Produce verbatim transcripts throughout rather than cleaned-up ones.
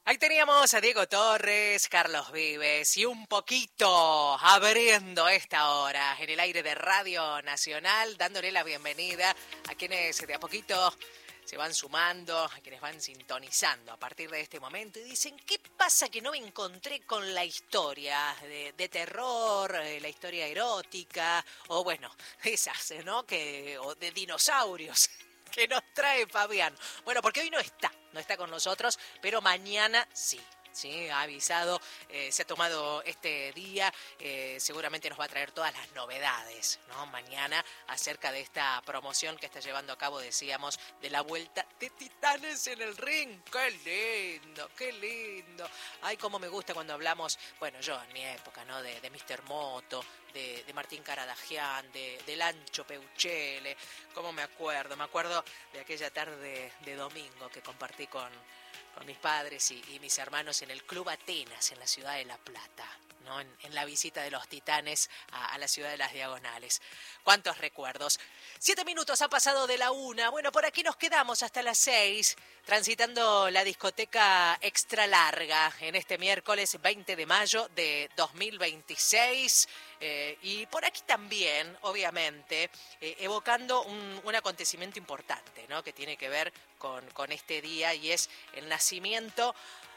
Ahí teníamos a Diego Torres, Carlos Vives y un poquito abriendo esta hora en el aire de Radio Nacional, dándole la bienvenida a quienes de a poquito se van sumando, a quienes van sintonizando a partir de este momento y dicen, ¿qué pasa que no me encontré con la historia de, de terror, la historia erótica, o bueno, esas, ¿no? Que, o de dinosaurios que nos trae Fabián? Bueno, porque hoy no está, no está con nosotros, pero mañana sí. Sí, ha avisado, eh, se ha tomado este día, eh, seguramente nos va a traer todas las novedades, ¿no? Mañana acerca de esta promoción que está llevando a cabo, decíamos, de la vuelta de Titanes en el ring. ¡Qué lindo, qué lindo! Ay, cómo me gusta cuando hablamos, bueno, yo en mi época, ¿no? De, de míster Moto, de, de Martín Caradagian, de, de Lancho Peuchele, cómo me acuerdo, me acuerdo de aquella tarde de domingo que compartí con... con mis padres y, y mis hermanos en el Club Atenas, en la ciudad de La Plata, ¿no? En, en la visita de los Titanes a, a la ciudad de las Diagonales. ¿Cuántos recuerdos? Siete minutos ha pasado de la una. Bueno, por aquí nos quedamos hasta las seis, transitando la discoteca extra larga en este miércoles veinte de mayo de dos mil veintiséis. Eh, y por aquí también, obviamente, eh, evocando un, un acontecimiento importante, ¿no? Que tiene que ver con, con este día, y es el nacimiento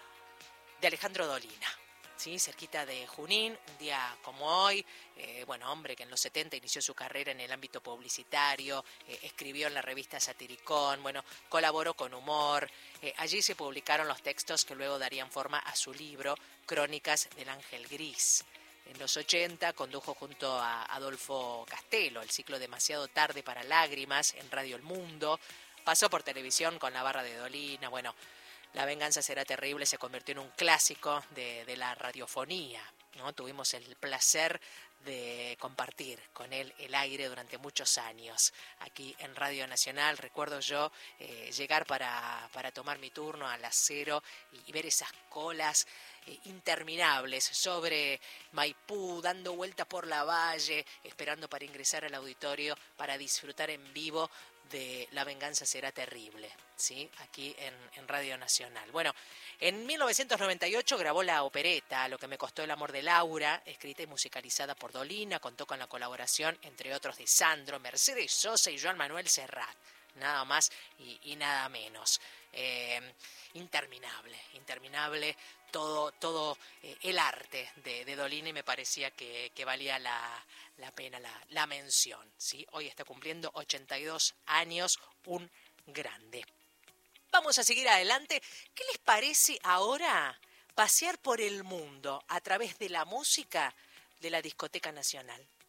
de Alejandro Dolina, ¿sí? Cerquita de Junín, un día como hoy. Eh, bueno, hombre que en los setenta inició su carrera en el ámbito publicitario, eh, escribió en la revista Satiricón, bueno, colaboró con Humor. Eh, allí se publicaron los textos que luego darían forma a su libro Crónicas del Ángel Gris. En los ochenta condujo junto a Adolfo Castelo el ciclo Demasiado tarde para lágrimas en Radio El Mundo. Pasó por televisión con La Barra de Dolina. Bueno, La venganza será terrible se convirtió en un clásico de, de la radiofonía, ¿no? Tuvimos el placer de compartir con él el aire durante muchos años aquí en Radio Nacional. Recuerdo yo eh, llegar para, para tomar mi turno a las cero y, y ver esas colas eh, interminables sobre Maipú, dando vuelta por la valle, esperando para ingresar al auditorio para disfrutar en vivo de La venganza será terrible, ¿sí? Aquí en, en Radio Nacional. Bueno, en mil novecientos noventa y ocho grabó la opereta Lo que me costó el amor de Laura, escrita y musicalizada por Dolina. Contó con la colaboración, entre otros, de Sandro, Mercedes Sosa y Joan Manuel Serrat. Nada más y, y nada menos. Eh, interminable, interminable todo, todo eh, el arte de, de Dolina, y me parecía que, que valía la, la pena la, la mención, ¿sí? Hoy está cumpliendo ochenta y dos años, un grande. Vamos a seguir adelante. ¿Qué les parece ahora pasear por el mundo a través de la música de la Discoteca Nacional?